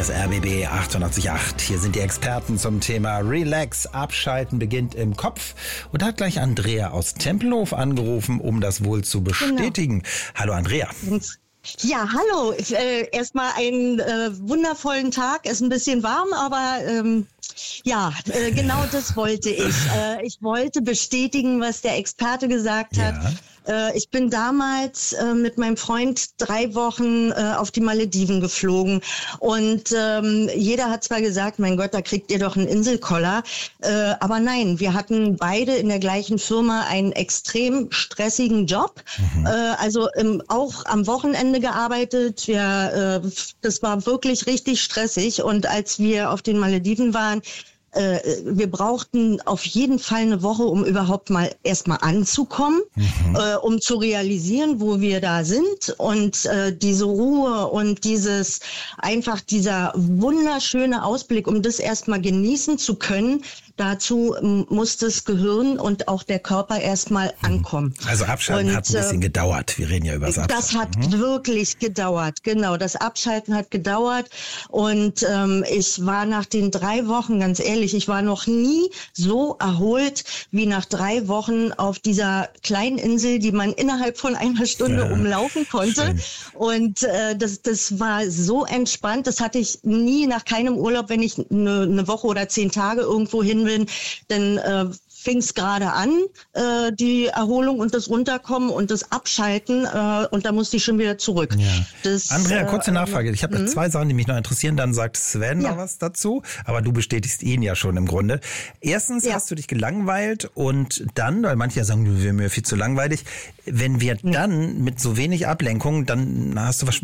das RBB 88.8. Hier sind die Experten zum Thema Relax. Abschalten beginnt im Kopf. Und da hat gleich Andrea aus Tempelhof angerufen, um das wohl zu bestätigen. Genau. Hallo Andrea. Ja, hallo. Erstmal einen wundervollen Tag. Ist ein bisschen warm, aber genau das wollte ich. Ich wollte bestätigen, was der Experte gesagt hat. Ich bin damals mit meinem Freund 3 Wochen auf die Malediven geflogen und jeder hat zwar gesagt, mein Gott, da kriegt ihr doch einen Inselkoller, aber nein, wir hatten beide in der gleichen Firma einen extrem stressigen Job, auch am Wochenende gearbeitet. Das war wirklich richtig stressig und als wir auf den Malediven waren, wir brauchten auf jeden Fall eine Woche, um überhaupt mal erstmal anzukommen, um zu realisieren, wo wir da sind und diese Ruhe und dieser wunderschöne Ausblick, um das erstmal genießen zu können. Dazu muss das Gehirn und auch der Körper erstmal ankommen. Also Abschalten hat ein bisschen gedauert. Wir reden ja über das Abschalten. Das hat wirklich gedauert, genau. Das Abschalten hat gedauert und ich war nach den 3 Wochen, ganz ehrlich, ich war noch nie so erholt wie nach 3 Wochen auf dieser kleinen Insel, die man innerhalb von einer Stunde umlaufen konnte. Schön. Und das war so entspannt. Das hatte ich nie nach keinem Urlaub, wenn ich eine Woche oder 10 Tage irgendwo hin bin, dann fing es gerade an, die Erholung und das Runterkommen und das Abschalten und da musste ich schon wieder zurück. Ja. Andrea, kurze Nachfrage. Ich habe 2 Sachen, die mich noch interessieren. Dann sagt Sven noch was dazu, aber du bestätigst ihn ja schon im Grunde. Erstens hast du dich gelangweilt und dann, weil manche ja sagen, wir sind mir viel zu langweilig, wenn wir dann mit so wenig Ablenkung, dann